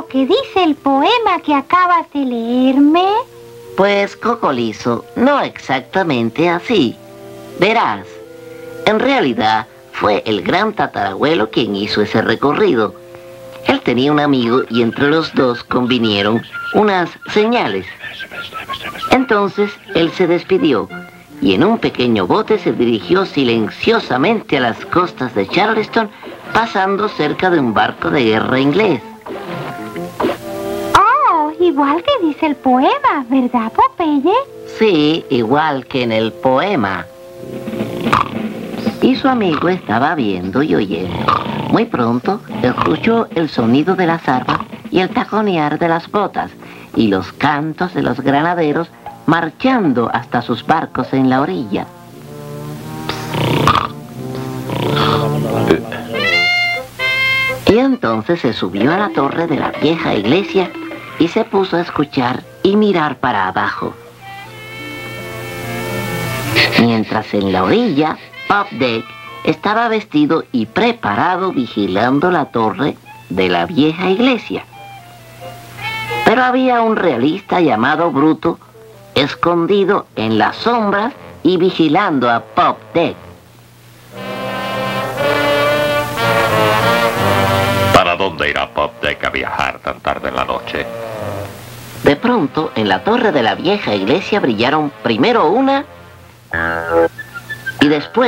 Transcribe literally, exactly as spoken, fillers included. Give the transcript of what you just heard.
lo que dice el poema que acabas de leerme? Pues, Cocolizo, no exactamente así. Verás, en realidad fue el gran tatarabuelo quien hizo ese recorrido. Él tenía un amigo y entre los dos convinieron unas señales. Entonces él se despidió y en un pequeño bote se dirigió silenciosamente a las costas de Charleston, pasando cerca de un barco de guerra inglés. Oh, igual que dice el poema, ¿verdad, Popeye? Sí, igual que en el poema. Y su amigo estaba viendo y oyendo. Muy pronto escuchó el sonido de las armas y el taconear de las botas y los cantos de los granaderos marchando hasta sus barcos en la orilla. Y entonces se subió a la torre de la vieja iglesia y se puso a escuchar y mirar para abajo. Mientras en la orilla, Popeye estaba vestido y preparado vigilando la torre de la vieja iglesia. Pero había un realista llamado Bruto escondido en las sombras y vigilando a Popeye. ¿Para dónde irá Popeye a viajar tan tarde en la noche? De pronto, en la torre de la vieja iglesia brillaron primero una y después